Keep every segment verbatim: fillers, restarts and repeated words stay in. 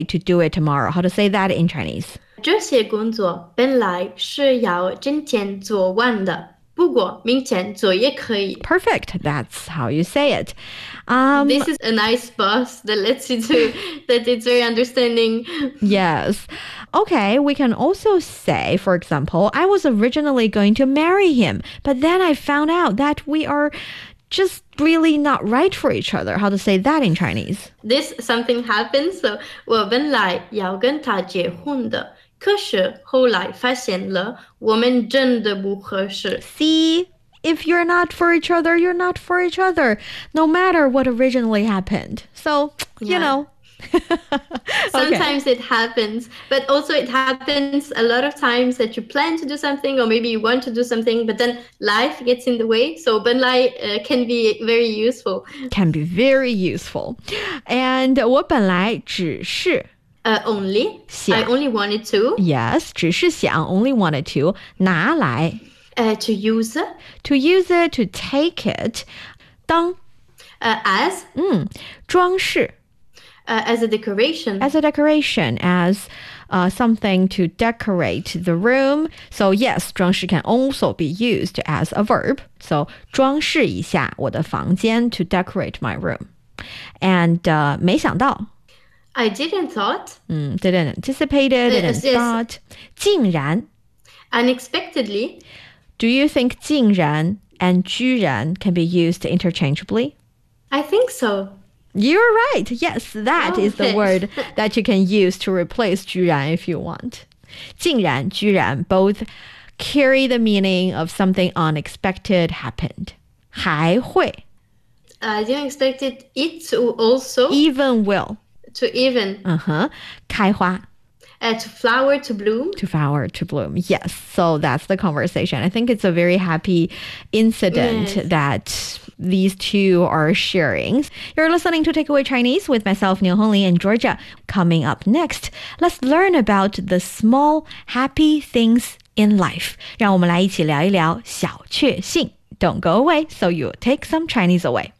to do it tomorrow. How to say that in Chinese? 这些工作本来是要今天做完的，不过明天做也可以。 Perfect. That's how you say it. Um, this is a nice boss that lets you do that. It's very understanding. Yes. Okay, we can also say, for example, I was originally going to marry him, but then I found out that we are just really not right for each other. How to say that in Chinese? This something happened, so 我本来要跟他结婚的，可是后来发现了我们真的不合适。 See? If you're not for each other, you're not for each other, no matter what originally happened. So, you Yeah. know. Sometimes it happens, but also it happens a lot of times that you plan to do something or maybe you want to do something, but then life gets in the way. So 本来 uh, can be very useful. Can be very useful. And 我本来只是 Uh, only. 想 I only wanted to. Yes, 只是想 only wanted to 拿来 Uh, to use. to use it, to take it 当 Uh, as. 嗯装饰 Uh, as a decoration. as a decoration, as uh, something to decorate the room. So yes, 装饰 can also be used as a verb. So 装饰一下我的房间 to decorate my room. And uh, 没想到 I didn't thought. 嗯 didn't anticipate it, didn't Yes, yes. thought 竟然 Unexpectedly. Do you think 竟然 and 居然 can be used interchangeably? I think so. You're right. Yes, that is the Okay. word that you can use to replace 居然 if you want. 竟然居然 both carry the meaning of something unexpected happened. 还会 I didn't expect it, it to also even will. to even Uh-huh. 开花 uh, to flower to bloom. to flower to bloom. Yes. So that's the conversation. I think it's a very happy incident Yes. that these two are sharing. You're listening to Takeaway Chinese with myself, Niu Hongli, and Georgia. Coming up next, let's learn about the small happy things in life. 让我们来一起聊一聊小确幸. Don't go away, so you take some Chinese away.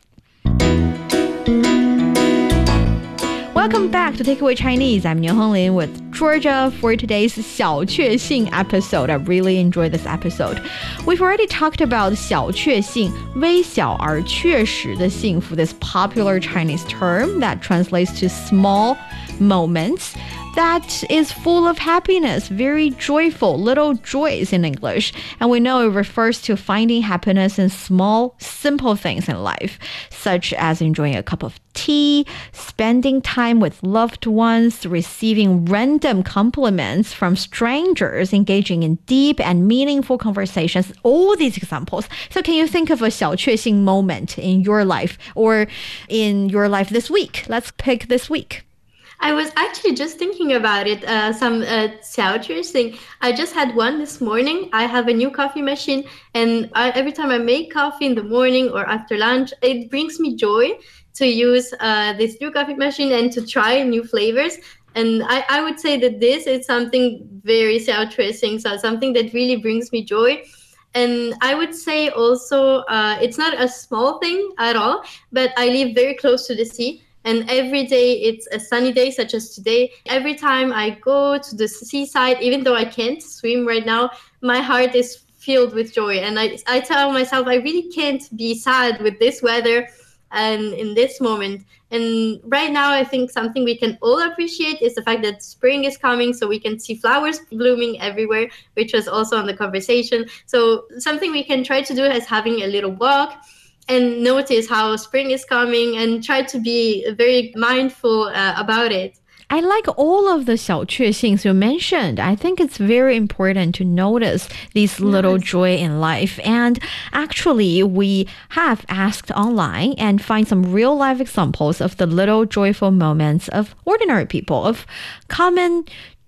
Welcome back to Takeaway Chinese. I'm Niu Honglin with Georgia for today's 小确幸 episode. I really enjoyed this episode. We've already talked about 小确幸, 微小而确实的幸福, this popular Chinese term that translates to small moments that is full of happiness, very joyful, little joys in English. And we know it refers to finding happiness in small, simple things in life, such as enjoying a cup of tea, spending time with loved ones, receiving random compliments from strangers, engaging in deep and meaningful conversations, all these examples. So can you think of a 小确幸 moment in your life or in your life this week? Let's pick this week. I was actually just thinking about it. Uh, some uh, 小确幸. I just had one this morning. I have a new coffee machine, and I, every time I make coffee in the morning or after lunch, it brings me joy to use uh, this new coffee machine and to try new flavors. And I, I would say that this is something very 小确幸, so something that really brings me joy. And I would say also, uh, it's not a small thing at all, but I live very close to the sea. And every day it's a sunny day, such as today. Every time I go to the seaside, even though I can't swim right now, my heart is filled with joy. And I, I tell myself, I really can't be sad with this weather and in this moment. And right now, I think something we can all appreciate is the fact that spring is coming, so we can see flowers blooming everywhere, which was also on the conversation. So something we can try to do is having a little walk and notice how spring is coming and try to be very mindful uh, about it. I like all of the 小确幸you mentioned. I think it's very important to notice these little Yes. joy in life. And actually, we have asked online and find some real life examples of the little joyful moments of ordinary people, of common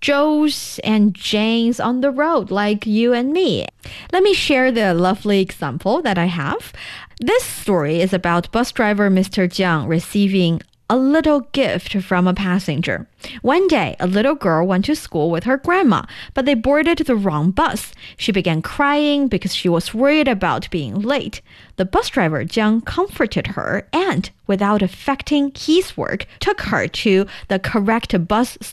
Joes and Janes on the road like you and me. Let me share the lovely example that I have. This story is about bus driver Mister Jiang receiving A little gift from a passenger. One day, a little girl went to school with her grandma, but they boarded the wrong bus. She began crying because she was worried about being late. The bus driver Jiang comforted her and, without affecting his work, took her to the correct bus